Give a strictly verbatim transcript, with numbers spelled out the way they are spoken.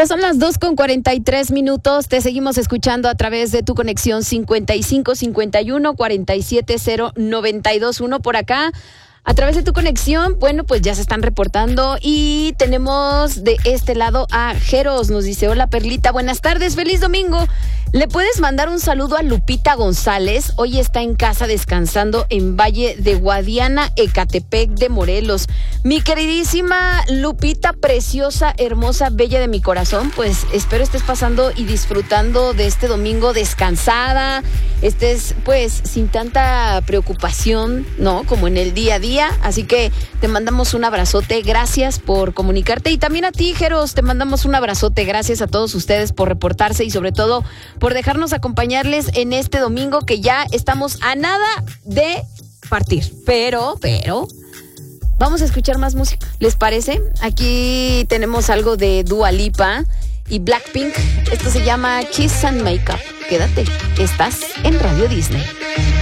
Ya son las dos con cuarenta y tres minutos. Te seguimos escuchando a través de tu conexión cincuenta y cinco cincuenta y uno cuarenta y siete cero noventa y dos uno por acá. A través de tu conexión, bueno, pues ya se están reportando y tenemos de este lado a Jeros. Nos dice, hola Perlita, buenas tardes, feliz domingo. ¿Le puedes mandar un saludo a Lupita González? Hoy está en casa descansando en Valle de Guadiana, Ecatepec de Morelos. Mi queridísima Lupita, preciosa, hermosa, bella de mi corazón, pues espero estés pasando y disfrutando de este domingo descansada, estés pues sin tanta preocupación, ¿no? Como en el día a día. Así que te mandamos un abrazote, gracias por comunicarte, y también a ti, Jeros, te mandamos un abrazote, gracias a todos ustedes por reportarse y sobre todo por dejarnos acompañarles en este domingo que ya estamos a nada de partir, pero, pero vamos a escuchar más música, ¿les parece? Aquí tenemos algo de Dua Lipa y Blackpink, esto se llama Kiss and Makeup. Quédate, estás en Radio Disney.